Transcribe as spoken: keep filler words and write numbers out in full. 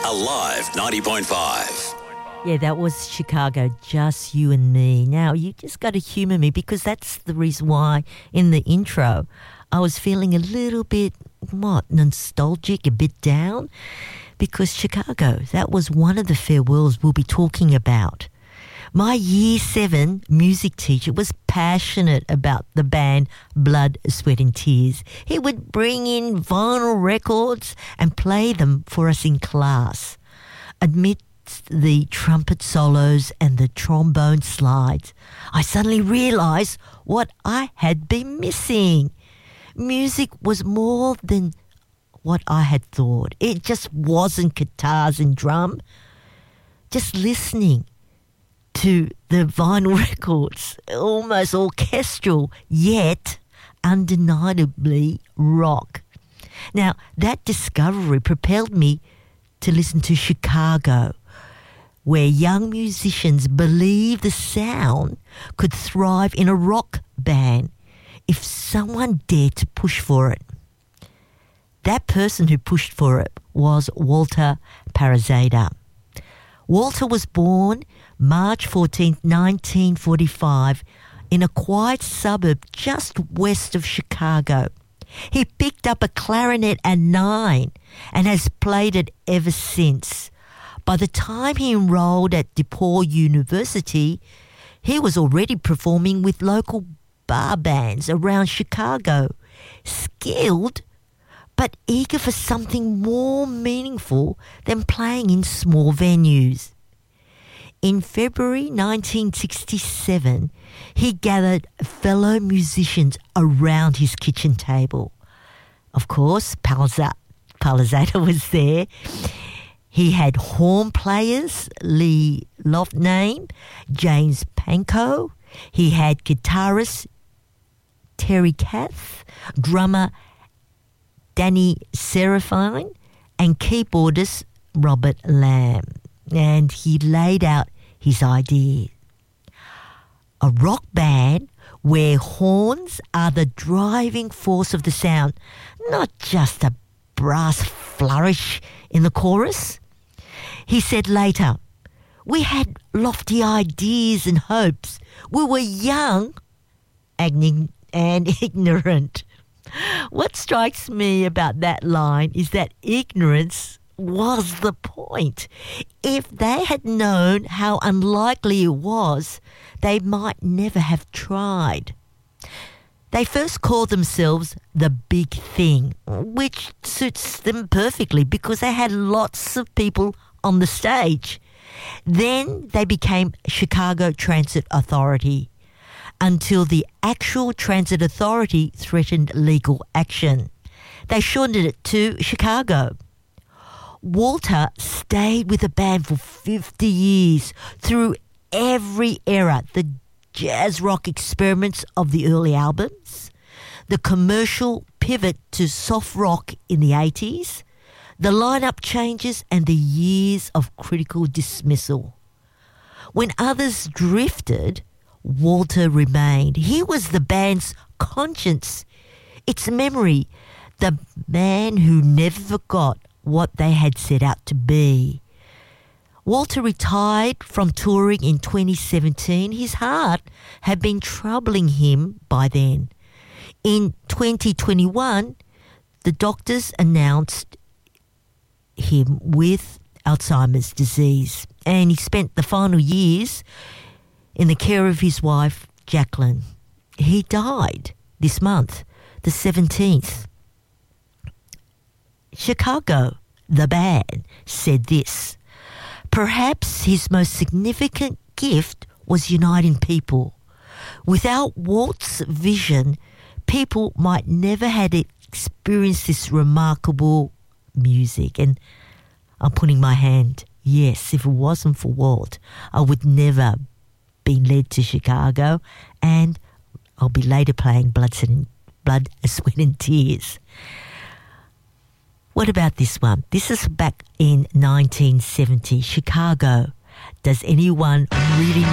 Alive ninety point five. Yeah, that was Chicago, Just You and Me. Now, you just got to humour me because that's the reason why in the intro I was feeling a little bit, what, nostalgic, a bit down? Because Chicago, that was one of the farewells we'll be talking about. My year seven music teacher was passionate about the band Blood, Sweat and Tears. He would bring in vinyl records and play them for us in class. Amidst the trumpet solos and the trombone slides, I suddenly realised what I had been missing. Music was more than what I had thought. It just wasn't guitars and drum. Just listening to the vinyl records, almost orchestral, yet undeniably rock. Now, that discovery propelled me to listen to Chicago, where young musicians believe the sound could thrive in a rock band if someone dared to push for it. That person who pushed for it was Walter Parazaider. Walter was born March fourteenth, nineteen forty-five, in a quiet suburb just west of Chicago. He picked up a clarinet at nine and has played it ever since. By the time he enrolled at DePaul University, he was already performing with local bar bands around Chicago, skilled but eager for something more meaningful than playing in small venues. In February nineteen sixty-seven, he gathered fellow musicians around his kitchen table. Of course, Parazaider was there. He had horn players, Lee Loughnane, James Pankow. He had guitarist Terry Kath, drummer Danny Seraphine, and keyboardist Robert Lamb. And he laid out his idea. A rock band where horns are the driving force of the sound, not just a brass flourish in the chorus. He said later, "We had lofty ideas and hopes. We were young and ignorant." What strikes me about that line is that ignorance was the point. If they had known how unlikely it was, they might never have tried. They first called themselves The Big Thing, which suits them perfectly because they had lots of people on the stage. Then they became Chicago Transit Authority, until the actual transit authority threatened legal action. They shortened it to Chicago. Walter stayed with the band for fifty years, through every era, the jazz rock experiments of the early albums, the commercial pivot to soft rock in the eighties, the lineup changes and the years of critical dismissal. When others drifted, Walter remained. He was the band's conscience, its memory, the man who never forgot what they had set out to be. Walter retired from touring in twenty seventeen. His heart had been troubling him by then. In twenty twenty-one, the doctors announced him with Alzheimer's disease, and he spent the final years in the care of his wife, Jacqueline. He died this month, the seventeenth. Chicago, the band, said this: "Perhaps his most significant gift was uniting people. Without Walt's vision, people might never have experienced this remarkable music." And I'm putting my hand, yes, if it wasn't for Walt, I would never been led to Chicago, and I'll be later playing Blood, Blood, Sweat and Tears. What about this one? This is back in nineteen seventy, Chicago. Does anyone really